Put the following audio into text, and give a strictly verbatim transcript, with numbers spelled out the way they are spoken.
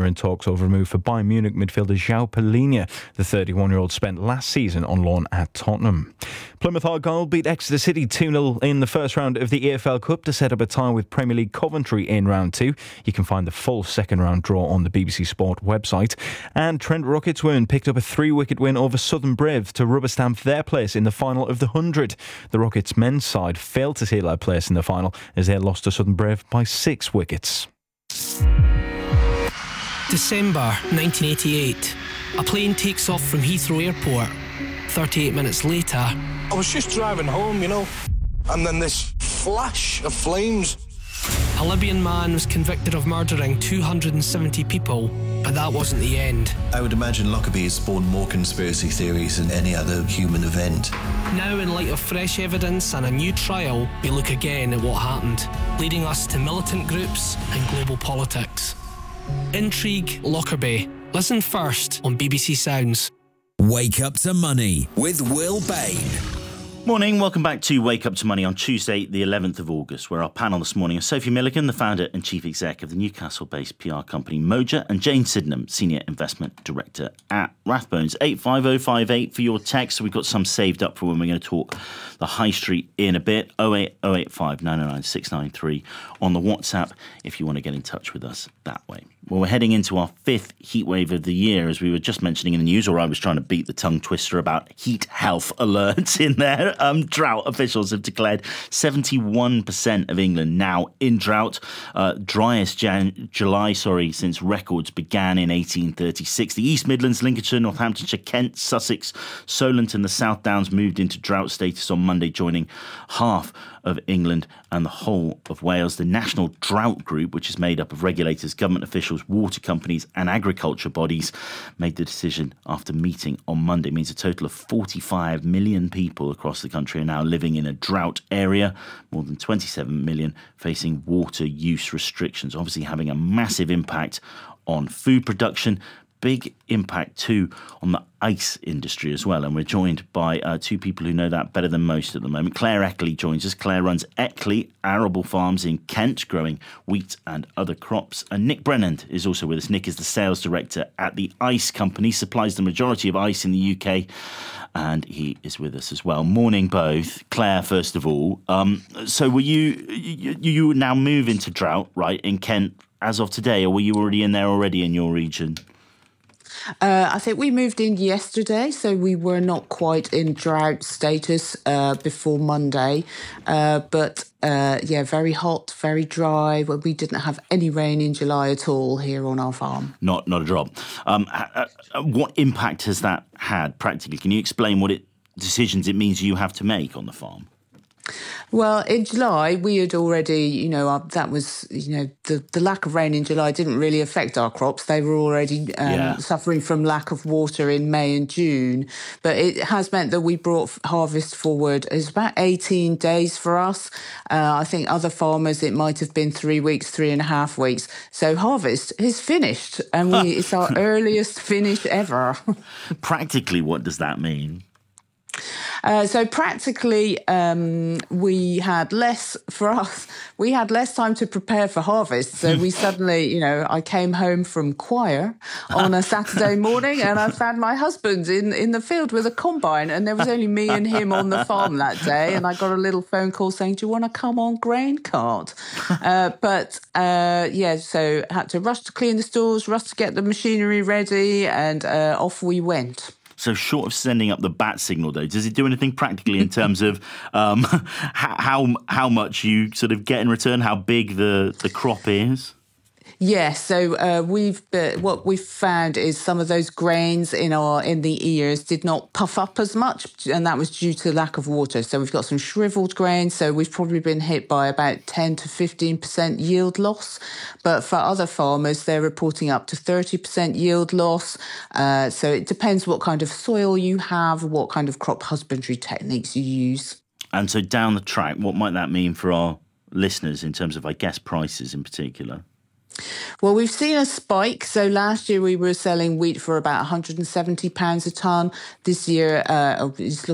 in talks over a move for Bayern Munich midfielder João Palhinha. The thirty-one-year-old spent last season on loan at Tottenham. Plymouth Argyle beat Exeter City two nil in the first round of the E F L Cup to set up a tie with Premier League Coventry in round two. You can find the full second round draw on the B B C Sport website. And Trent Rocketswern picked up a three-wicket win over Southern Brave to rubber stamp their place in the final of the hundred. The Rockets men's side failed to seal their place in the final as they lost to Southern Brave by six wickets. December nineteen eighty-eight. A plane takes off from Heathrow Airport. thirty-eight minutes later, I was just driving home, you know, and then this flash of flames. a Libyan man was convicted of murdering two hundred seventy people, but that wasn't the end. I would imagine Lockerbie has spawned more conspiracy theories than any other human event. Now, in light of fresh evidence and a new trial, we look again at what happened, leading us to militant groups and global politics. Intrigue Lockerbie. Listen first on B B C Sounds. Wake Up to Money with Will Bain. Morning, welcome back to Wake Up to Money on Tuesday, the eleventh of August, where our panel this morning is Sophie Milligan, the founder and chief exec of the Newcastle-based P R company Moja, and Jane Sydenham, senior investment director at Rathbones. eight five oh five eight for your text. So we've got some saved up for when we're going to talk the high street in a bit. oh eight oh eight five nine oh nine six nine three on the WhatsApp if you want to get in touch with us that way. Well, we're heading into our fifth heatwave of the year, as we were just mentioning in the news, or I was trying to beat the tongue twister about heat health alerts in there. Um, drought officials have declared seventy-one percent of England now in drought. Uh, driest Jan- July, sorry, since records began in eighteen thirty-six. The East Midlands, Lincolnshire, Northamptonshire, Kent, Sussex, Solent and the South Downs moved into drought status on Monday, joining half of England and the whole of Wales. The National Drought Group, which is made up of regulators, government officials, water companies and agriculture bodies, made the decision after meeting on Monday. It means a total of forty-five million people across the country are now living in a drought area, more than twenty-seven million facing water use restrictions, obviously having a massive impact on food production. Big impact too on the ice industry as well, and we're joined by uh, two people who know that better than most at the moment. Claire Eckley joins us. Claire runs Eckley Arable Farms in Kent, growing wheat and other crops. And Nick Brennan is also with us. Nick is the sales director at the Ice Company, supplies the majority of ice in the U K, and he is with us as well. Morning, both. Claire, first of all, um, so were you, you you now move into drought, right, in Kent as of today, or were you already in there already in your region? Uh, I think we moved in yesterday, so we were not quite in drought status uh, before Monday. Uh, but uh, yeah, very hot, very dry. Well, we didn't have any rain in July at all here on our farm. Not, not a drop. Um, uh, what impact has that had practically? Can you explain what it decisions it means you have to make on the farm? Well, in July, we had already, you know, uh, that was, you know, the, the lack of rain in July didn't really affect our crops. They were already um, yeah. suffering from lack of water in May and June. But it has meant that we brought harvest forward. It's about eighteen days for us. Uh, I think other farmers, it might have been three weeks, three and a half weeks. So harvest is finished, and we, it's our earliest finish ever. Practically, what does that mean? Uh, so practically, um, we had less for us. We had less time to prepare for harvest. So we suddenly, you know, I came home from choir on a Saturday morning, and I found my husband in, in the field with a combine, and there was only me and him on the farm that day. And I got a little phone call saying, "Do you want to come on grain cart?" Uh, but uh, yeah, so had to rush to clean the stalls, rush to get the machinery ready, and uh, off we went. So short of sending up the bat signal, though, does it do anything practically in terms of um, how how much you sort of get in return, how big the, the crop is? Yes, so uh, we've uh, what we've found is some of those grains in our in the ears did not puff up as much, and that was due to lack of water. So we've got some shriveled grains. So we've probably been hit by about ten to fifteen percent yield loss. But for other farmers, they're reporting up to thirty percent yield loss. Uh, so it depends what kind of soil you have, what kind of crop husbandry techniques you use. And so down the track, what might that mean for our listeners in terms of, I guess, prices in particular? Well, we've seen a spike. So last year we were selling wheat for about one hundred seventy pounds a tonne. This year uh, it's looking